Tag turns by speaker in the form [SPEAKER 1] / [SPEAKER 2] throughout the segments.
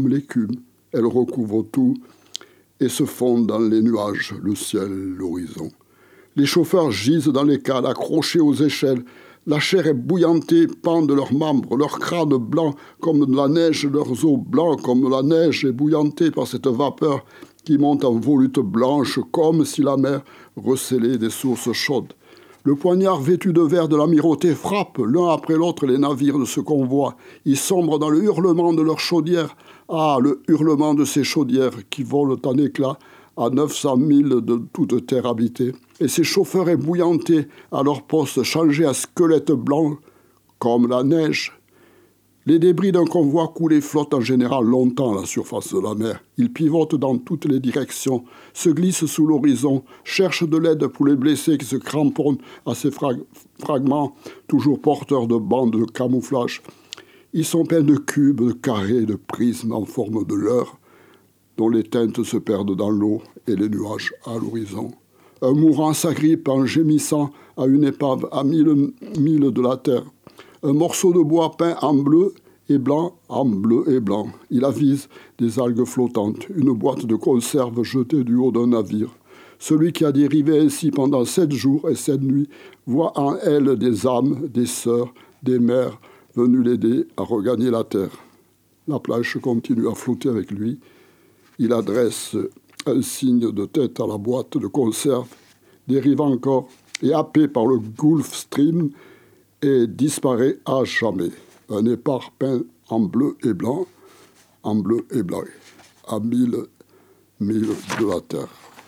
[SPEAKER 1] l'écume, elle recouvre tout et se fond dans les nuages, le ciel, l'horizon. Les chauffeurs gisent dans les cales, accrochés aux échelles. La chair est bouillantée, pendent leurs membres, leurs crânes blancs comme de la neige, leurs os blancs comme la neige, ébouillantés par cette vapeur qui monte en volutes blanches, comme si la mer recélait des sources chaudes. Le poignard vêtu de verre de l'amirauté frappe l'un après l'autre les navires de ce convoi. Ils sombrent dans le hurlement de leurs chaudières. Ah, le hurlement de ces chaudières qui volent en éclats à 900 000 de toute terre habitée. Et ces chauffeurs ébouillantés à leur poste, changés à squelettes blancs comme la neige. Les débris d'un convoi coulé flottent en général longtemps à la surface de la mer. Ils pivotent dans toutes les directions, se glissent sous l'horizon, cherchent de l'aide pour les blessés qui se cramponnent à ces fragments, toujours porteurs de bandes de camouflage. Ils sont peints de cubes, de carrés, de prismes en forme de leurre, dont les teintes se perdent dans l'eau et les nuages à l'horizon. Un mourant s'agrippe en gémissant à une épave à 1000 milles de la terre. Un morceau de bois peint en bleu et blanc, en bleu et blanc. Il avise des algues flottantes, une boîte de conserve jetée du haut d'un navire. Celui qui a dérivé ainsi pendant 7 jours et 7 nuits voit en elle des âmes, des sœurs, des mères venues l'aider à regagner la terre. La planche continue à flotter avec lui. Il adresse un signe de tête à la boîte de conserve, dérive encore et happé par le Gulf Stream, et disparaît à jamais. Un épars peint en bleu et blanc, à 1000 milles de la terre.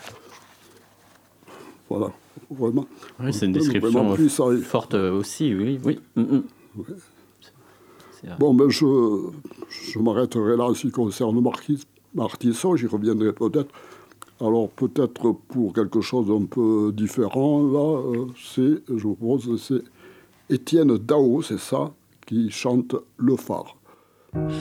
[SPEAKER 1] Voilà, vraiment.
[SPEAKER 2] Oui, c'est une description forte aussi, oui. Oui.
[SPEAKER 1] Bon, ben je m'arrêterai là en ce qui concerne Martisson, j'y reviendrai peut-être. Alors peut-être pour quelque chose d'un peu différent, là, je vous propose, c'est Étienne Dao, c'est ça, qui chante Le Phare.